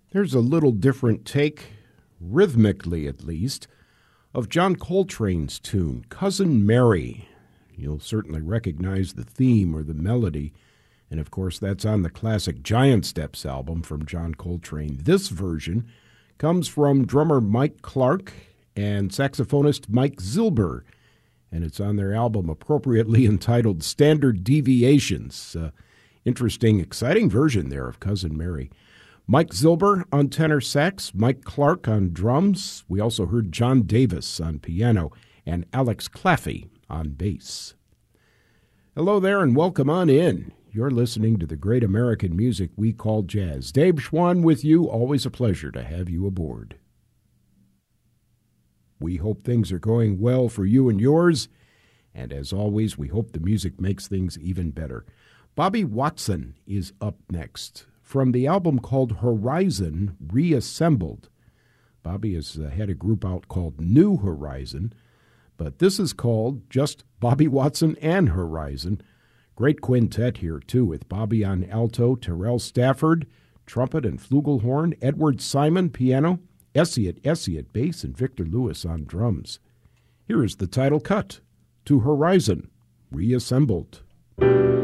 There's a little different take, rhythmically at least, of John Coltrane's tune, Cousin Mary. You'll certainly recognize the theme or the melody, and of course that's on the classic Giant Steps album from John Coltrane. This version comes from drummer Mike Clark and saxophonist Mike Zilber, and it's on their album appropriately entitled Standard Deviations. Interesting, exciting version there of Cousin Mary. Mike Zilber on tenor sax, Mike Clark on drums. We also heard John Davis on piano and Alex Claffey on bass. Hello there and welcome on in. You're listening to the great American music we call jazz. Dave Schwann with you. Always a pleasure to have you aboard. We hope things are going well for you and yours. And as always, we hope the music makes things even better. Bobby Watson is up next. From the album called Horizon Reassembled. Bobby has had a group out called New Horizon, but this is called just Bobby Watson and Horizon. Great quintet here, too, with Bobby on alto, Terrell Stafford, trumpet and flugelhorn, Edward Simon, piano, Essie at bass, and Victor Lewis on drums. Here is the title cut to Horizon Reassembled.